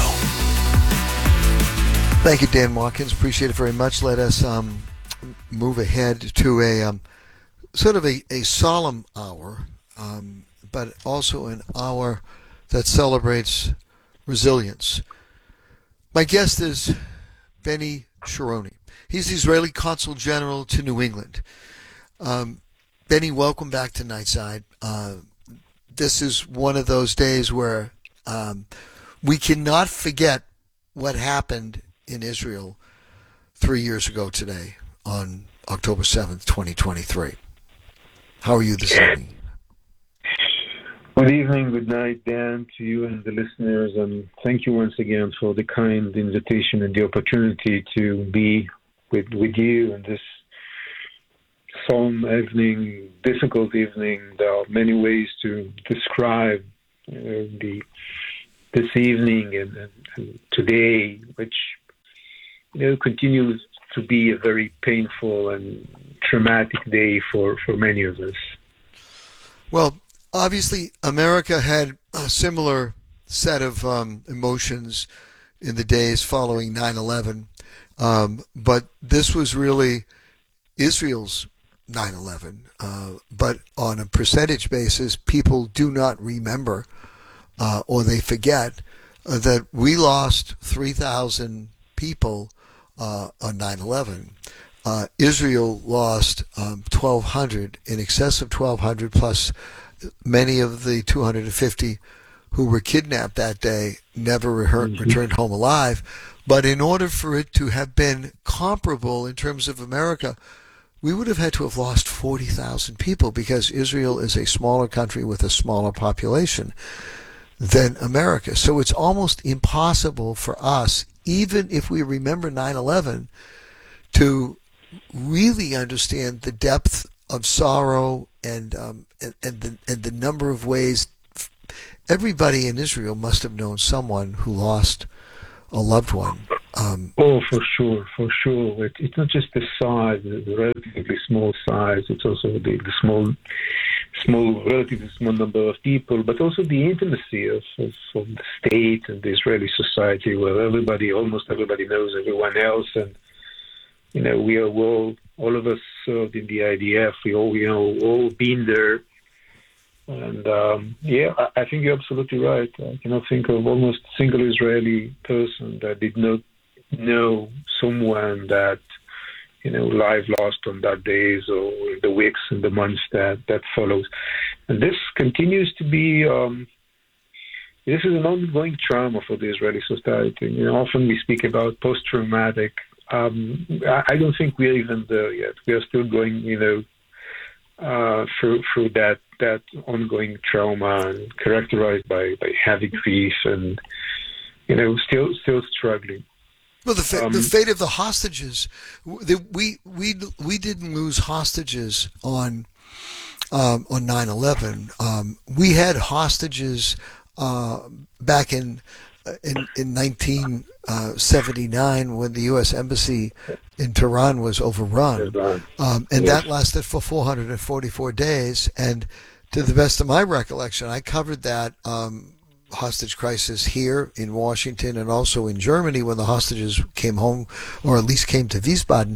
Thank you, Dan Watkins. Appreciate it very much. Let us um, move ahead to a um, sort of a, a solemn hour, um, but also an hour that celebrates resilience. My guest is Benny Shironi. He's the Israeli Consul General to New England. Um, Benny, welcome back to Nightside. Uh, this is one of those days where um, we cannot forget what happened in Israel three years ago today on October seventh, twenty twenty-three. How are you this evening? Good evening, good night, Dan, to you and the listeners, and thank you once again for the kind invitation and the opportunity to be with, with you in this solemn evening, difficult evening. There are many ways to describe uh, the this evening and, and, and today, which you know continues to be a very painful and traumatic day for, for many of us. Well, obviously, America had a similar set of um, emotions in the days following nine eleven, um, but this was really Israel's nine eleven. Uh, but on a percentage basis, people do not remember uh, or they forget uh, that we lost three thousand people uh, on nine eleven, uh, Israel lost um, twelve hundred, in excess of twelve hundred, plus many of the two hundred fifty who were kidnapped that day never reher- Mm-hmm. returned home alive. But in order for it to have been comparable in terms of America, we would have had to have lost forty thousand people, because Israel is a smaller country with a smaller population than America. So it's almost impossible for us, even if we remember nine eleven, to really understand the depth of sorrow and um, and, and the and the number of ways. Everybody in Israel must have known someone who lost a loved one. Um, oh, for sure, for sure. It, it's not just the size, the, the relatively small size. It's also the, the small, small, relatively small number of people, but also the intimacy of, of, of the state and the Israeli society, where everybody, almost everybody, knows everyone else, and you know, we are all, all of us served in the I D F. We all, you know, all been there. And um, yeah, I, I think you're absolutely right. I cannot think of almost a single Israeli person that did not know someone that, you know, life lost on that days or the weeks and the months that, that follows. And this continues to be, um, this is an ongoing trauma for the Israeli society. You know, often we speak about post-traumatic. Um, I, I don't think we're even there yet. We are still going, you know, uh, through through that that ongoing trauma, and characterized by, by heavy grief, and you know, still still struggling. Well, the, fa- Um, the fate of the hostages. w- The, we we we didn't lose hostages on um, on nine eleven. Um, we had hostages uh, back in in in nineteen seventy-nine when the U S Embassy in Tehran was overrun, um, and that lasted for four hundred forty-four days. And to the best of my recollection, I covered that um, hostage crisis here in Washington and also in Germany when the hostages came home, or at least came to Wiesbaden.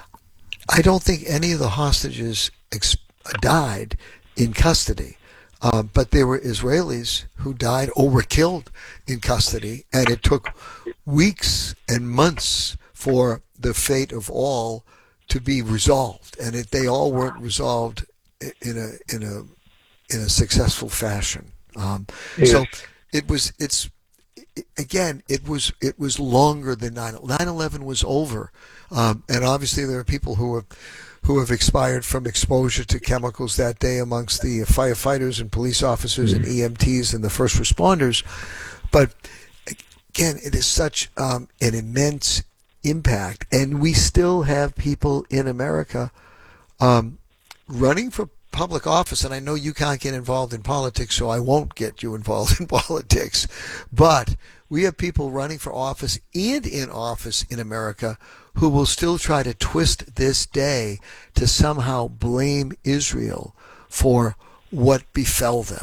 I don't think any of the hostages ex- died in custody. Uh, but there were Israelis who died or were killed in custody, and it took weeks and months for the fate of all to be resolved, and it, they all weren't resolved in a in a in a successful fashion. Um, Yes. So it was it's again it was it was longer than nine eleven was over, um, and obviously there are people who have who have expired from exposure to chemicals that day amongst the firefighters and police officers and E M Ts and the first responders. But again, it is such um, an immense impact, and we still have people in America um, running for public office. And I know you can't get involved in politics, so I won't get you involved in politics, but we have people running for office and in office in America who will still try to twist this day to somehow blame Israel for what befell them.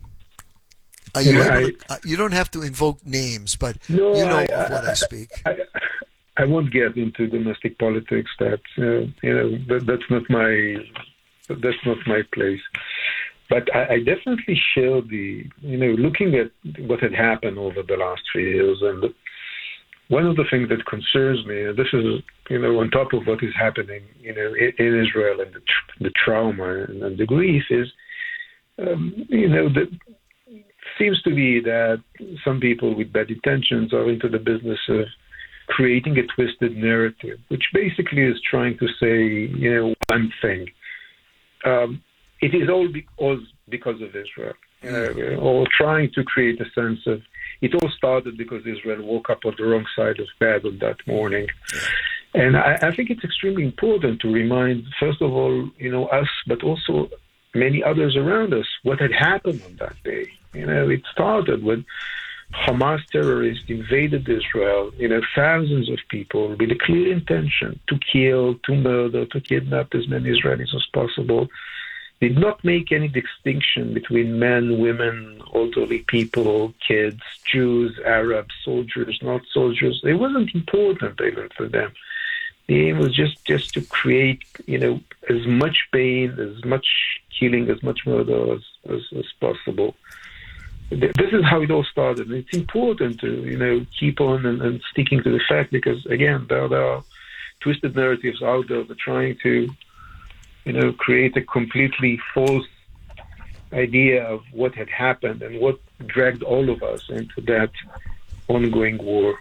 Are you, Yeah, able to, uh, you don't have to invoke names, but No, you know I- of what I I- speak. I, I won't get into domestic politics. That uh, you know, that, that's not my that's not my place. But I, I definitely share the you know, looking at what had happened over the last three years, and one of the things that concerns me, and this is you know, on top of what is happening, you know, in, in Israel and the, tr- the trauma and, and the grief is, um, you know, that seems to be that some people with bad intentions are into the business of creating a twisted narrative, which basically is trying to say, you know, one thing. Um, it is all because, because of Israel, you know, or trying to create a sense of, it all started because Israel woke up on the wrong side of bed on that morning. And I, I think it's extremely important to remind, first of all, you know, us, but also many others around us, what had happened on that day. You know, it started when Hamas terrorists invaded Israel, you know, thousands of people with a clear intention to kill, to murder, to kidnap as many Israelis as possible. Did not make any distinction between men, women, elderly people, kids, Jews, Arabs, soldiers, not soldiers. It wasn't important even for them. The aim was just, just to create, you know, as much pain, as much killing, as much murder as, as, as possible. th- this is how it all started. And it's important to, you know, keep on and, and sticking to the fact because, again, there, there are twisted narratives out there that are trying to, you know, create a completely false idea of what had happened and what dragged all of us into that ongoing war.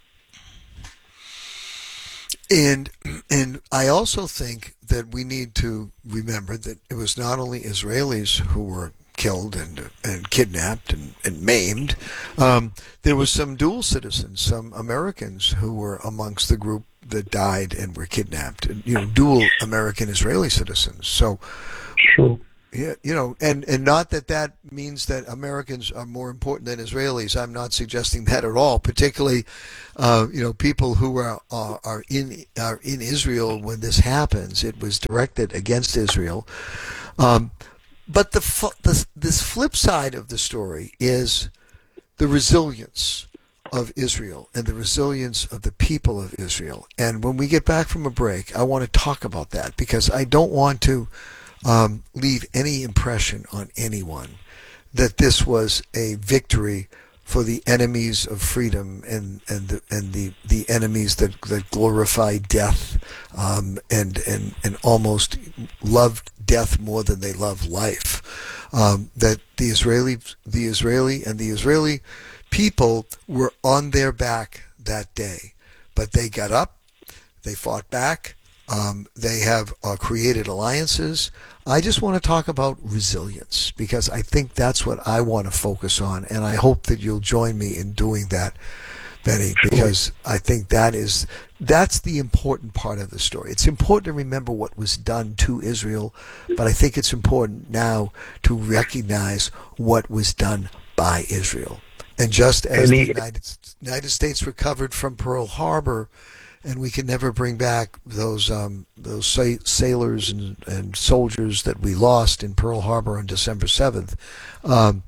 And and I also think that we need to remember that it was not only Israelis who were killed and and kidnapped and, and maimed. Um, there was some dual citizens, some Americans who were amongst the group that died and were kidnapped. You know, dual American-Israeli citizens. So, sure. Yeah, you know, and, and not that that means that Americans are more important than Israelis. I'm not suggesting that at all. Particularly, uh, you know, people who are are, are in are in Israel when this happens. It was directed against Israel. Um, but the, the this flip side of the story is the resilience of Israel and the resilience of the people of Israel. And when we get back from a break, I want to talk about that because I don't want to Um, leave any impression on anyone that this was a victory for the enemies of freedom and and the and the, the enemies that, that glorify death um, and and and almost loved death more than they love life. Um, that the Israeli the Israeli and the Israeli people were on their back that day, but they got up, they fought back. Um, they have uh, created alliances. I just want to talk about resilience because I think that's what I want to focus on, and I hope that you'll join me in doing that, Benny, because I think that is that's the important part of the story. It's important to remember what was done to Israel, but I think it's important now to recognize what was done by Israel. And just as the United, United States recovered from Pearl Harbor, and we can never bring back those um, those sa- sailors and, and soldiers that we lost in Pearl Harbor on December seventh. Um,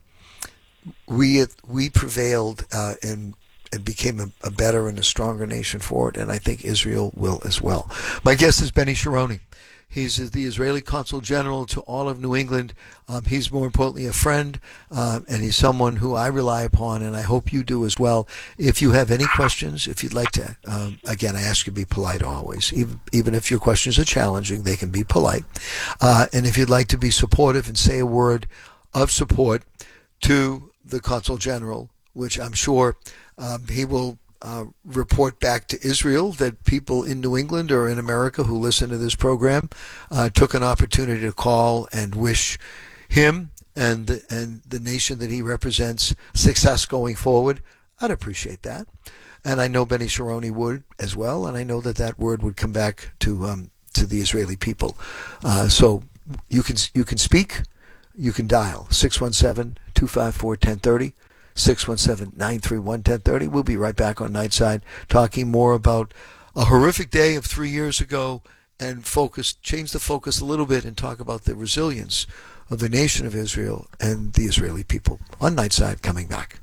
we we prevailed uh, and and became a, a better and a stronger nation for it, and I think Israel will as well. My guest is Benny Sharoni. He's the Israeli Consul General to all of New England. Um, he's more importantly a friend, uh, and he's someone who I rely upon, and I hope you do as well. If you have any questions, if you'd like to, um, again, I ask you to be polite always. Even, even if your questions are challenging, they can be polite. Uh, and if you'd like to be supportive and say a word of support to the Consul General, which I'm sure um, he will Uh, report back to Israel that people in New England or in America who listen to this program uh, took an opportunity to call and wish him and the, and the nation that he represents success going forward. I'd appreciate that. And I know Benny Sharoni would as well, and I know that that word would come back to um, to the Israeli people. Uh, so you can you can speak, you can dial six one seven, two five four, one zero three zero. six one seven, nine three one, one zero three zero. We'll be right back on Nightside talking more about a horrific day of three years ago and focus, change the focus a little bit and talk about the resilience of the nation of Israel and the Israeli people. On Nightside, coming back.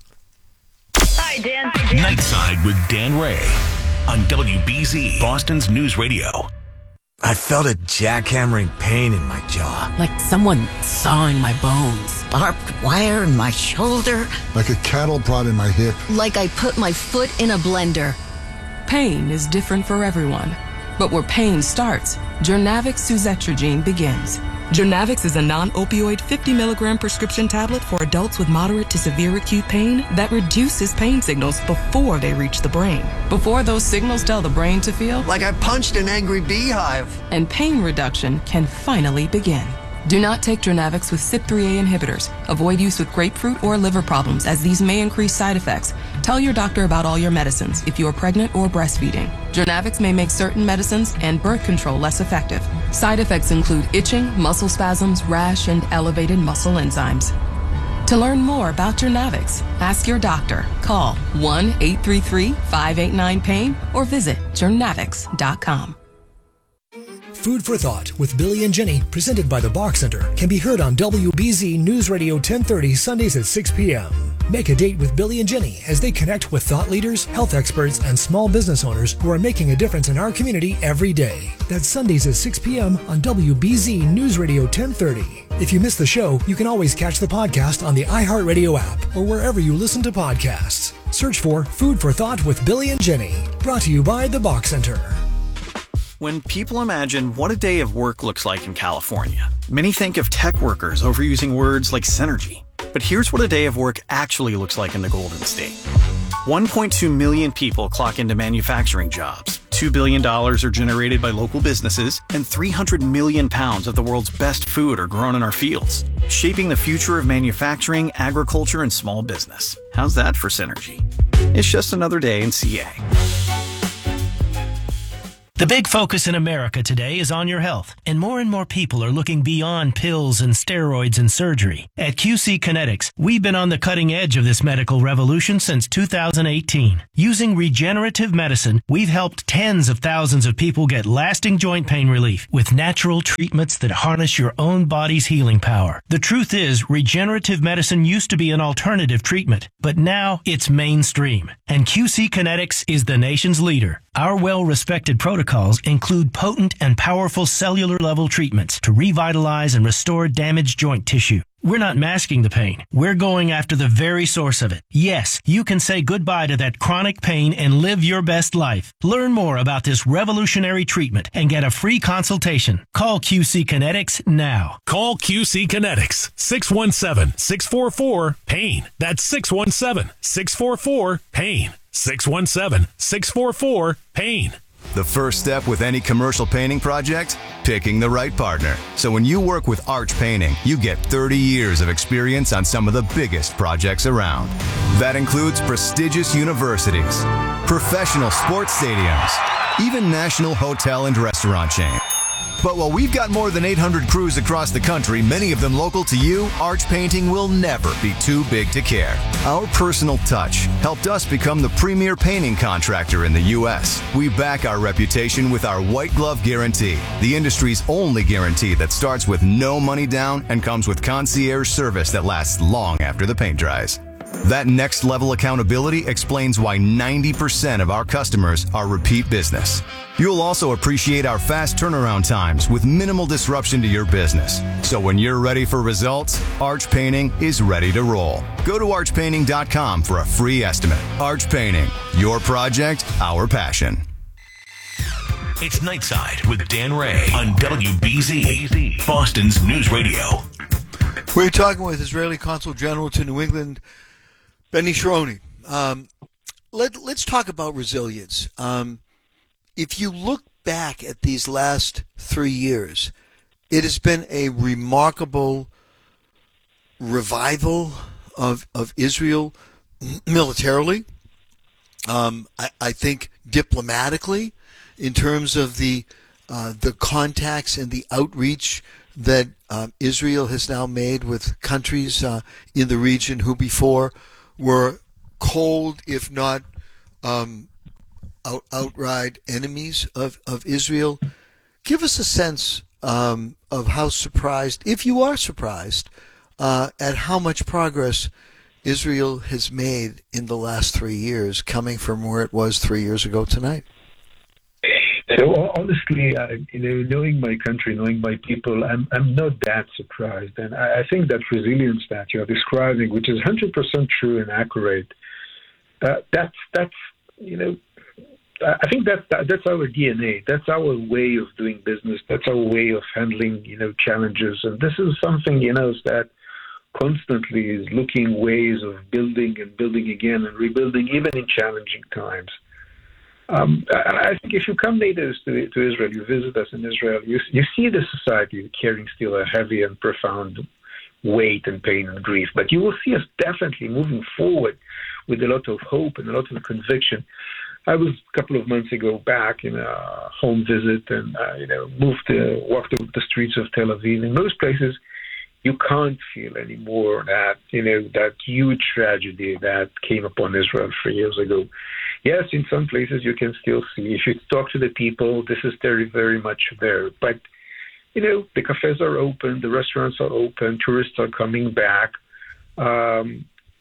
Hi, Dan. Nightside with Dan Ray on W B Z, Boston's News Radio. I felt a jackhammering pain in my jaw. Like someone sawing my bones. Barbed wire in my shoulder. Like a cattle prod in my hip. Like I put my foot in a blender. Pain is different for everyone. But where pain starts, Jernavix suzetrigine begins. Jernavix is a non-opioid fifty milligram prescription tablet for adults with moderate to severe acute pain that reduces pain signals before they reach the brain. Before those signals tell the brain to feel like I punched an angry beehive. And pain reduction can finally begin. Do not take Jernavix with C Y P three A inhibitors. Avoid use with grapefruit or liver problems as these may increase side effects. Tell your doctor about all your medicines if you are pregnant or breastfeeding. Jernavix may make certain medicines and birth control less effective. Side effects include itching, muscle spasms, rash, and elevated muscle enzymes. To learn more about Jernavix, ask your doctor. Call one eight three three, five eight nine, pain or visit jernavix dot com. Food for Thought with Billy and Jenny, presented by the Bach Center, can be heard on W B Z News Radio ten thirty Sundays at six p.m. Make a date with Billy and Jenny as they connect with thought leaders, health experts, and small business owners who are making a difference in our community every day. That's Sundays at six p.m. on W B Z News Radio ten thirty. If you miss the show, you can always catch the podcast on the iHeartRadio app or wherever you listen to podcasts. Search for Food for Thought with Billy and Jenny. Brought to you by the Bach Center. When people imagine what a day of work looks like in California, many think of tech workers overusing words like synergy. But here's what a day of work actually looks like in the Golden State. one point two million people clock into manufacturing jobs. two billion dollars are generated by local businesses, and three hundred million pounds of the world's best food are grown in our fields, shaping the future of manufacturing, agriculture, and small business. How's that for synergy? It's just another day in C A. The big focus in America today is on your health, and more and more people are looking beyond pills and steroids and surgery. At Q C Kinetics, we've been on the cutting edge of this medical revolution since two thousand eighteen. Using regenerative medicine, we've helped tens of thousands of people get lasting joint pain relief with natural treatments that harness your own body's healing power. The truth is, regenerative medicine used to be an alternative treatment, but now it's mainstream, and Q C Kinetics is the nation's leader. Our well-respected protocols include potent and powerful cellular-level treatments to revitalize and restore damaged joint tissue. We're not masking the pain. We're going after the very source of it. Yes, you can say goodbye to that chronic pain and live your best life. Learn more about this revolutionary treatment and get a free consultation. Call Q C Kinetics now. Call Q C Kinetics, six one seven, six four four, PAIN. That's six one seven, six four four, PAIN. six one seven, six four four, PAIN. The first step with any commercial painting project? Picking the right partner. So when you work with Arch Painting, you get thirty years of experience on some of the biggest projects around. That includes prestigious universities, professional sports stadiums, even national hotel and restaurant chains. But while we've got more than eight hundred crews across the country, many of them local to you, Arch Painting will never be too big to care. Our personal touch helped us become the premier painting contractor in the U S. We back our reputation with our white glove guarantee, the industry's only guarantee that starts with no money down and comes with concierge service that lasts long after the paint dries. That next level accountability explains why ninety percent of our customers are repeat business. You'll also appreciate our fast turnaround times with minimal disruption to your business. So when you're ready for results, Arch Painting is ready to roll. Go to arch painting dot com for a free estimate. Arch Painting, your project, our passion. It's Nightside with Dan Ray on W B Z, Boston's News Radio. We're talking with Israeli Consul General to New England, Benny Sharoney. Um, let, let's talk about resilience. Um, if you look back at these last three years, it has been a remarkable revival of of Israel militarily. Um, I, I think diplomatically, in terms of the uh, the contacts and the outreach that um, Israel has now made with countries uh, in the region who before were cold, if not um, out, outright enemies of, of Israel. Give us a sense um, of how surprised, if you are surprised, uh, at how much progress Israel has made in the last three years, coming from where it was three years ago tonight. So honestly, uh, you know, knowing my country, knowing my people, I'm I'm not that surprised, and I, I think that resilience that you're describing, which is one hundred percent true and accurate, uh, that's that's you know, I think that's that, that's our D N A. That's our way of doing business. That's our way of handling you know challenges, and this is something you know that constantly is looking ways of building and building again and rebuilding, even in challenging times. Um, I think if you come natives to, to Israel, you visit us in Israel, you, you see the society carrying still a heavy and profound weight and pain and grief. But you will see us definitely moving forward with a lot of hope and a lot of conviction. I was a couple of months ago back in a home visit and, uh, you know, moved, uh, walked the streets of Tel Aviv. In most places, you can't feel anymore that, you know, that huge tragedy that came upon Israel three years ago. Yes, in some places you can still see. If you talk to the people, this is very, very much there. But, you know, the cafes are open, the restaurants are open, tourists are coming back. Um,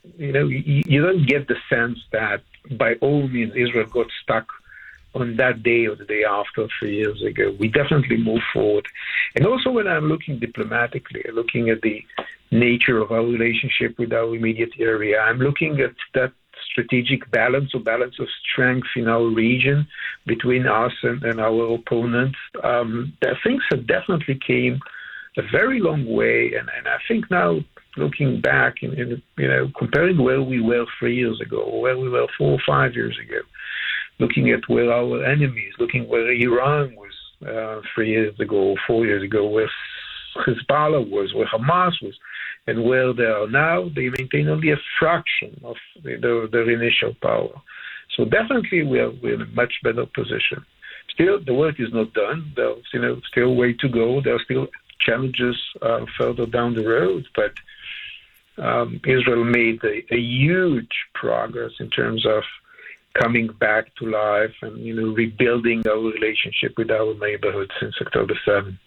you know, you, you don't get the sense that by all means Israel got stuck on that day or the day after three years ago. We definitely move forward. And also when I'm looking diplomatically, looking at the nature of our relationship with our immediate area, I'm looking at that strategic balance or balance of strength in our region between us and, and our opponents. Um, things have definitely came a very long way. And, and I think now, looking back and, and, you know, comparing where we were three years ago, or where we were four or five years ago, looking at where our enemies, looking where Iran was uh, three years ago, or four years ago, where Hezbollah was, where Hamas was, and where they are now, they maintain only a fraction of their, their initial power. So definitely we are we're in a much better position. Still, the work is not done. There's you know still a way to go. There are still challenges uh, further down the road, but um, Israel made a, a huge progress in terms of coming back to life and, you know, rebuilding our relationship with our neighborhood since October seventh.